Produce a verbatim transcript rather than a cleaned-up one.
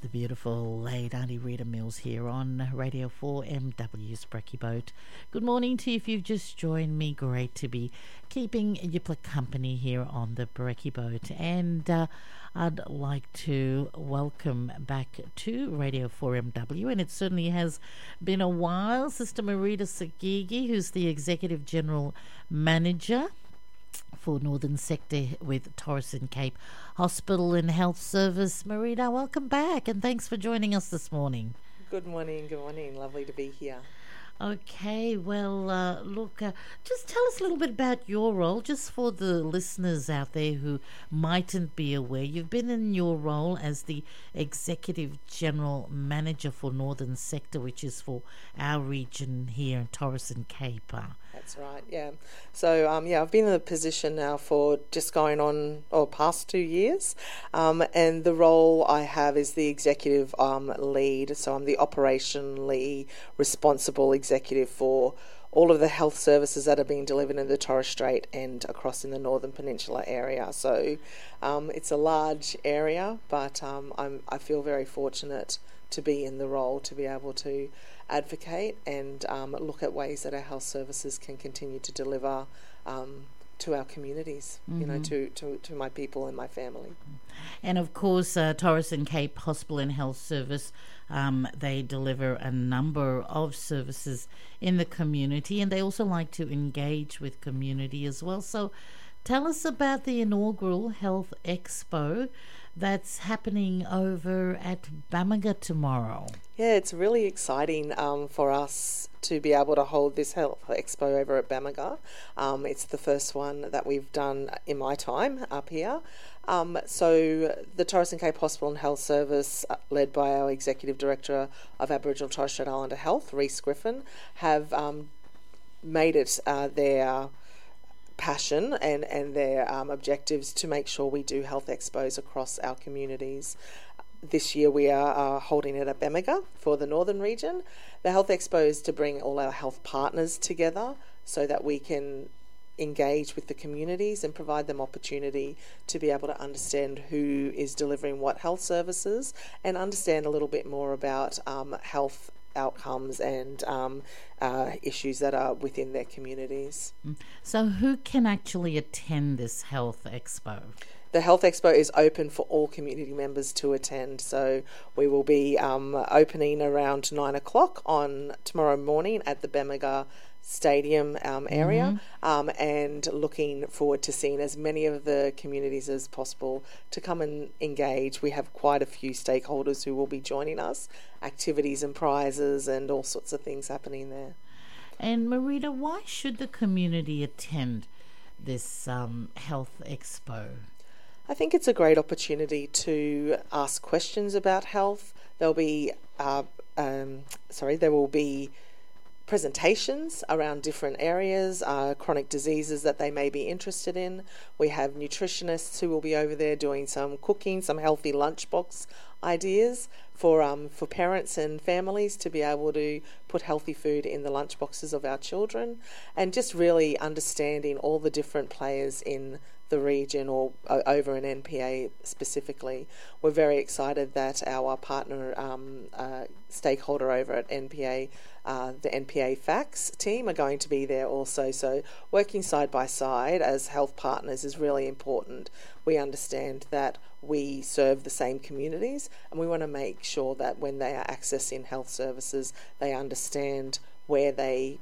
the beautiful late Auntie Rita Mills here on Radio four M W's Brekkie Boat. Good morning to you if you've just joined me. Great to be keeping Yipla company here on the Brekkie Boat. And uh, I'd like to welcome back to Radio four M W, and it certainly has been a while, Sister Marita Sagigi, who's the Executive General Manager for Northern Sector with Torres and Cape Hospital and Health Service. Marita, welcome back and thanks for joining us this morning. Good morning, good morning. Lovely to be here. Okay, well, uh, look, uh, just tell us a little bit about your role, just for the listeners out there who mightn't be aware. You've been in your role as the Executive General Manager for Northern Sector, which is for our region here in Torres and Cape. Uh, That's right, yeah. So, um, yeah, I've been in the position now for just going on, or past two years, um, and the role I have is the Executive um, Lead, so I'm the operationally responsible executive for all of the health services that are being delivered in the Torres Strait and across in the Northern Peninsula area. So um, it's a large area, but um, I'm, I feel very fortunate to be in the role, to be able to advocate and um, look at ways that our health services can continue to deliver um, to our communities, mm-hmm. you know, to, to, to my people and my family. And of course, uh, Torres and Cape Hospital and Health Service, um, they deliver a number of services in the community, and they also like to engage with community as well. So tell us about the inaugural Health Expo that's happening over at Bamaga tomorrow. Yeah, it's really exciting um, for us to be able to hold this Health Expo over at Bamaga. Um, it's the first one that we've done in my time up here. Um, so the Torres and Cape Hospital and Health Service, uh, led by our Executive Director of Aboriginal Torres Strait Islander Health, Rhys Griffin, have um, made it uh, their passion and, and their um, objectives to make sure we do health expos across our communities. This year we are uh, holding it at Bamaga for the Northern region. The Health Expo is to bring all our health partners together so that we can engage with the communities and provide them opportunity to be able to understand who is delivering what health services and understand a little bit more about um, health outcomes and um, uh, issues that are within their communities. So who can actually attend this Health Expo? The Health Expo is open for all community members to attend, so we will be um, opening around nine o'clock on tomorrow morning at the Bamaga Stadium um, area, mm-hmm. um, and looking forward to seeing as many of the communities as possible to come and engage. We have quite a few stakeholders who will be joining us, activities and prizes and all sorts of things happening there. And Marita, why should the community attend this um, Health Expo? I think it's a great opportunity to ask questions about health. There'll be, uh, um, sorry, there will be presentations around different areas, uh, chronic diseases that they may be interested in. We have nutritionists who will be over there doing some cooking, some healthy lunchbox ideas for um, for parents and families to be able to put healthy food in the lunchboxes of our children, and just really understanding all the different players in the region or uh, over in N P A specifically. We're very excited that our partner um, uh, stakeholder over at N P A, uh, the N P A FACTS team, are going to be there also. So working side by side as health partners is really important. We understand that we serve the same communities, and we want to make sure that when they are accessing health services, they understand where they